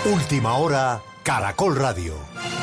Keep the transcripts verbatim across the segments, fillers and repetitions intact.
Última hora, Caracol Radio.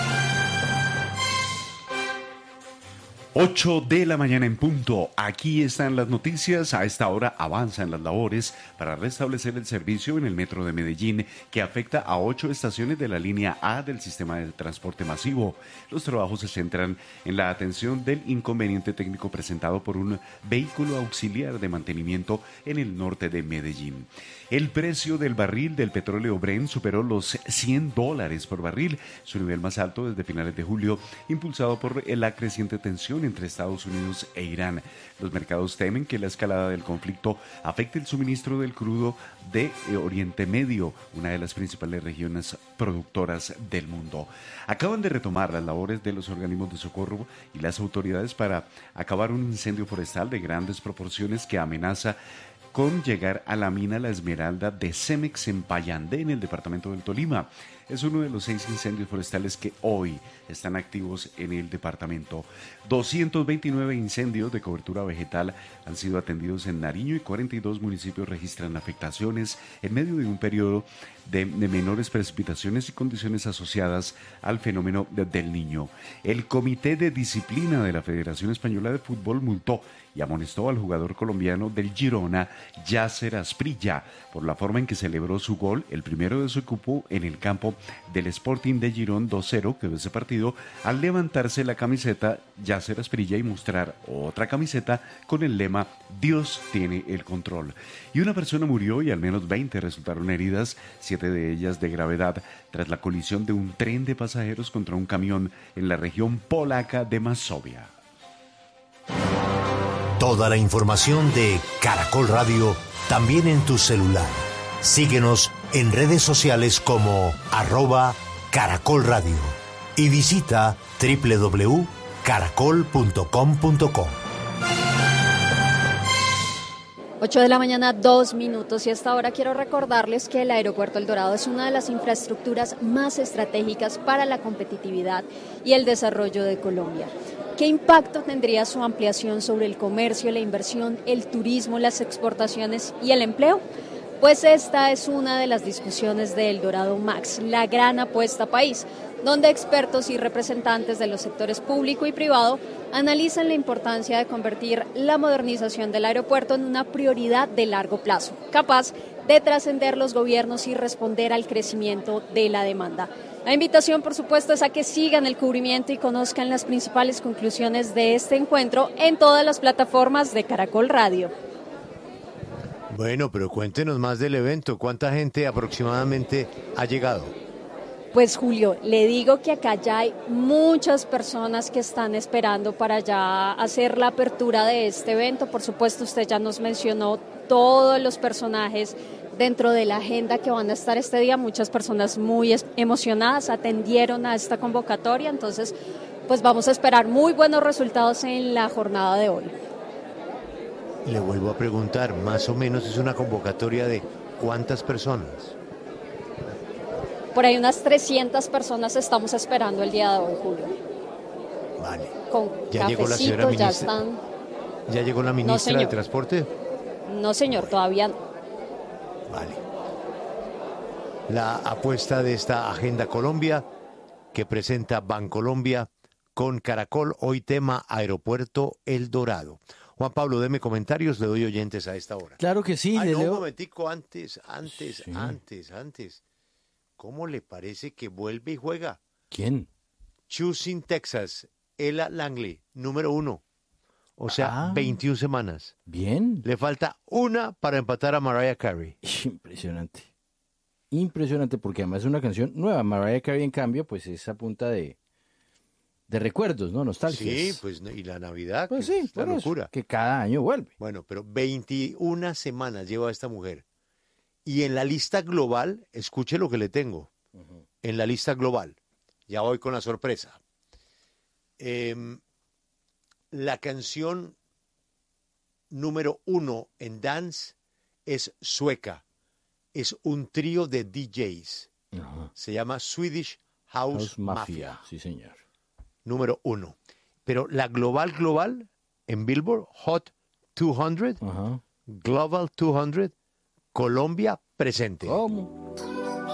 ocho de la mañana en punto. Aquí están las noticias. A esta hora avanzan las labores para restablecer el servicio en el metro de Medellín, que afecta a ocho estaciones de la línea A del sistema de transporte masivo. Los trabajos se centran en la atención del inconveniente técnico presentado por un vehículo auxiliar de mantenimiento en el norte de Medellín. El precio del barril del petróleo Brent superó los cien dólares por barril, su nivel más alto desde finales de julio, impulsado por la creciente tensión entre Estados Unidos e Irán. Los mercados temen que la escalada del conflicto afecte el suministro del crudo de Oriente Medio, una de las principales regiones productoras del mundo. Acaban de retomar las labores de los organismos de socorro y las autoridades para acabar un incendio forestal de grandes proporciones que amenaza con llegar a la mina La Esmeralda de Cemex en Payandé, en el departamento del Tolima. Es uno de los seis incendios forestales que hoy están activos en el departamento. doscientos veintinueve incendios de cobertura vegetal han sido atendidos en Nariño y cuarenta y dos municipios registran afectaciones en medio de un periodo de, de menores precipitaciones y condiciones asociadas al fenómeno de, del Niño. El Comité de Disciplina de la Federación Española de Fútbol multó y amonestó al jugador colombiano del Girona, Yasser Asprilla, por la forma en que celebró su gol, el primero de su equipo, en el campo del Sporting de Girón. Dos cero quedó ese partido al levantarse la camiseta Yasser Asprilla y mostrar otra camiseta con el lema Dios tiene el control. Y una persona murió y al menos veinte resultaron heridas, siete de ellas de gravedad, tras la colisión de un tren de pasajeros contra un camión en la región polaca de Mazovia. Toda la información de Caracol Radio también en tu celular. Síguenos en redes sociales como arroba Caracol Radio y visita doble u doble u doble u punto caracol punto com punto co. ocho de la mañana, dos minutos, y hasta ahora quiero recordarles que el Aeropuerto El Dorado es una de las infraestructuras más estratégicas para la competitividad y el desarrollo de Colombia. ¿Qué impacto tendría su ampliación sobre el comercio, la inversión, el turismo, las exportaciones y el empleo? Pues esta es una de las discusiones de El Dorado Max, la gran apuesta país, donde expertos y representantes de los sectores público y privado analizan la importancia de convertir la modernización del aeropuerto en una prioridad de largo plazo, capaz de trascender los gobiernos y responder al crecimiento de la demanda. La invitación, por supuesto, es a que sigan el cubrimiento y conozcan las principales conclusiones de este encuentro en todas las plataformas de Caracol Radio. Bueno, pero cuéntenos más del evento. ¿Cuánta gente aproximadamente ha llegado? Pues Julio, le digo que acá ya hay muchas personas que están esperando para ya hacer la apertura de este evento. Por supuesto, usted ya nos mencionó todos los personajes dentro de la agenda que van a estar este día. Muchas personas muy emocionadas atendieron a esta convocatoria, entonces pues vamos a esperar muy buenos resultados en la jornada de hoy. Le vuelvo a preguntar, más o menos es una convocatoria de ¿cuántas personas? Por ahí unas trescientas personas estamos esperando el día de hoy, Julio. Vale. Con ya llegó la señora ministra. Ya están. ¿Ya llegó la ministra no, de Transporte? No, señor, bueno. Todavía no. Vale. La apuesta de esta Agenda Colombia que presenta Bancolombia con Caracol, hoy tema Aeropuerto El Dorado. Juan Pablo, deme comentarios, le doy oyentes a esta hora. Claro que sí. Ay, le no, leo... un momentico, antes, antes, sí. antes, antes. ¿Cómo le parece que vuelve y juega? ¿Quién? Choosing Texas, Ella Langley, número uno. O sea, ah, veintiuna semanas. Bien. Le falta una para empatar a Mariah Carey. Impresionante. Impresionante, porque además es una canción nueva. Mariah Carey, en cambio, pues es a punta de, de recuerdos, ¿no? Nostalgias. Sí, pues, y la Navidad, pues que sí, es la locura. Eso, que cada año vuelve. Bueno, pero veintiuna semanas lleva esta mujer. Y en la lista global, escuche lo que le tengo. Uh-huh. En la lista global, ya voy con la sorpresa. Eh, la canción número uno en dance es sueca. Es un trío de D Js. Uh-huh. Se llama Swedish House, House Mafia. Mafia. Sí, señor. Número uno. Pero la global global en Billboard Hot doscientos, uh-huh. Global doscientos, Colombia presente. ¿Cómo?